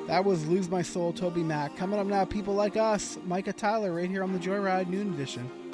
That was Lose My Soul, Toby Mac. Coming up now, People Like Us, Micah Tyler, right here on the Joyride Noon Edition.